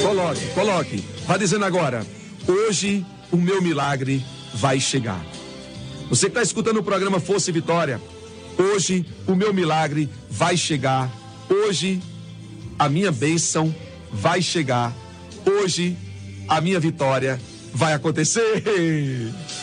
Coloque. Vai dizendo agora: hoje o meu milagre vai chegar. Você que está escutando o programa Força e Vitória, hoje o meu milagre vai chegar. Hoje a minha bênção vai chegar. Hoje a minha vitória vai acontecer.